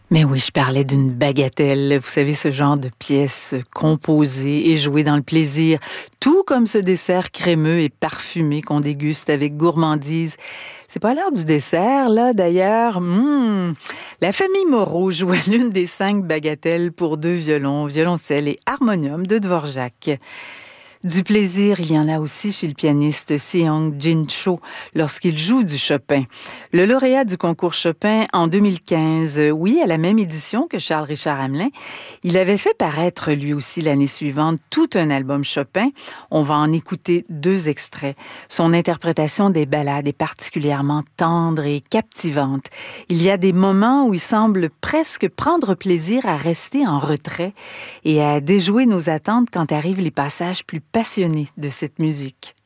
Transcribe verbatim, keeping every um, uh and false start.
Mais oui, je parlais d'une bagatelle. Vous savez, ce genre de pièce composée et jouée dans le plaisir, tout comme ce dessert crémeux et parfumé qu'on déguste avec gourmandise. C'est pas l'heure du dessert, là, d'ailleurs. Mmh. La famille Moreau jouait l'une des cinq bagatelles pour deux violons, violoncelle et harmonium de Dvorak. Du plaisir, il y en a aussi chez le pianiste Seong Jin-cho lorsqu'il joue du Chopin. Le lauréat du concours Chopin en deux mille quinze, oui, à la même édition que Charles-Richard Hamelin, il avait fait paraître lui aussi l'année suivante tout un album Chopin. On va en écouter deux extraits. Son interprétation des ballades est particulièrement tendre et captivante. Il y a des moments où il semble presque prendre plaisir à rester en retrait et à déjouer nos attentes quand arrivent les passages plus passionnés de cette musique.